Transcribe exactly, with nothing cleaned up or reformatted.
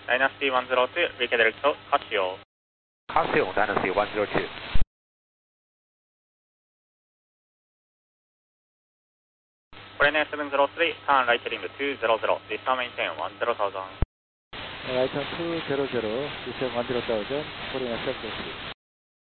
Dynasty one zero two、リケデルクト、カシオ。 カシオ、Dynasty one zero two。 これね、セブンゼロスリー、ターンライトリングにひゃく、ディスターメインテンいちゼロゼロゼロ。 Right on two zero zero, descend one zero thousand, Korean seven zero three.